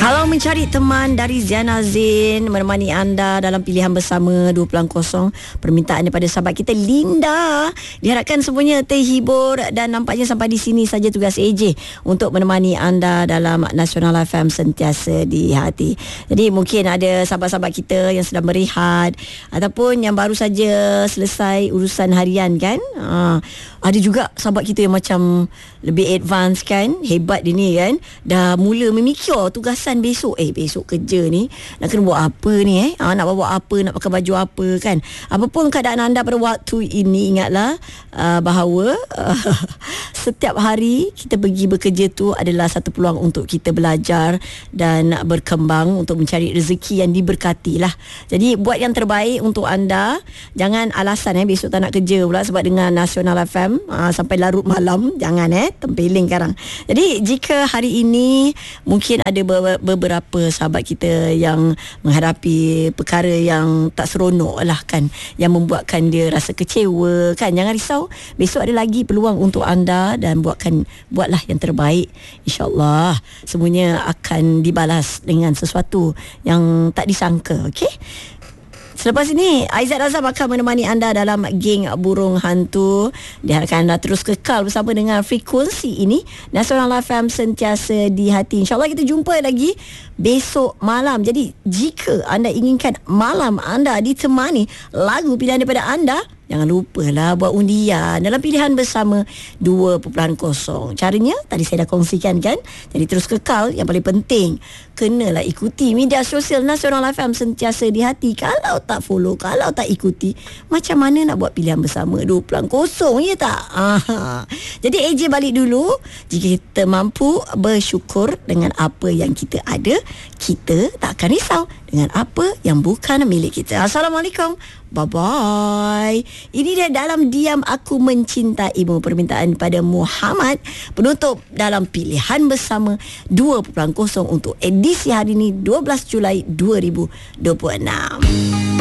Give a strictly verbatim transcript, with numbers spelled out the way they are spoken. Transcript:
Kalau mencari teman dari Ziana Zain menemani anda dalam pilihan bersama dua kosong, permintaan daripada sahabat kita Linda. Diharapkan semuanya terhibur dan nampaknya sampai di sini saja tugas A J untuk menemani anda dalam Nasional F M sentiasa di hati. Jadi mungkin ada sahabat-sahabat kita yang sedang berehat ataupun yang baru saja selesai urusan harian kan. Ha, ada juga sahabat kita yang macam lebih advance kan, hebat dia ni kan, dah mula memikir tugasan besok. Eh besok kerja ni nak kena buat apa ni eh ha, nak bawa apa, nak pakai baju apa kan. Apapun keadaan anda pada waktu ini, ingatlah uh, bahawa uh, setiap hari kita pergi bekerja tu adalah satu peluang untuk kita belajar dan berkembang untuk mencari rezeki yang diberkati lah. Jadi buat yang terbaik untuk anda. Jangan alasan eh besok tak nak kerja pula sebab dengan Nasional F M uh, sampai larut malam. Jangan eh tempeling sekarang. Jadi jika hari ini mungkin ada beberapa sahabat kita yang menghadapi perkara yang tak seronok lah kan, yang membuatkan dia rasa kecewa kan, jangan risau, besok ada lagi peluang untuk anda dan buatkan buatlah yang terbaik. InsyaAllah semuanya akan dibalas dengan sesuatu yang tak disangka. Okey, selepas ini Aizat Razam akan menemani anda dalam Geng Burung Hantu. Diharapkan anda terus kekal bersama dengan frekuensi ini, Nasional F M sentiasa di hati. InsyaAllah kita jumpa lagi besok malam. Jadi jika anda inginkan malam anda ditemani lagu pilihan daripada anda, jangan lupalah buat undian dalam pilihan bersama dua kosong. Caranya tadi saya dah kongsikan kan. Jadi terus kekal. Yang paling penting, kenalah ikuti media sosial Nasional F M sentiasa di hati. Kalau tak follow, kalau tak ikuti, macam mana nak buat pilihan bersama dua kosong, ya tak? Aha. Jadi A J balik dulu. Jika kita mampu bersyukur dengan apa yang kita ada, kita tak akan risau dengan apa yang bukan milik kita. Assalamualaikum. Bye-bye. Ini dia Dalam Diam Aku Mencintaimu, permintaan pada Muhammad, penutup dalam pilihan bersama dua kosong untuk edisi hari ini dua belas Julai dua ribu dua puluh enam.